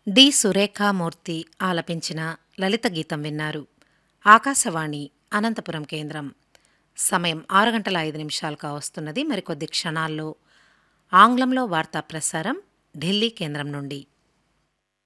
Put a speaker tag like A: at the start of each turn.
A: D. Surekha Murthy ఆలపించిన లలిత గీతం విన్నారు. ఆకాశవాణి అనంతపురం కేంద్రం. సమయం 6:05 కావస్తున్నది. మరికొద్ది క్షణాల్లో ఆంగ్లంలో వార్తా ప్రసారం ఢిల్లీ కేంద్రం నుండి.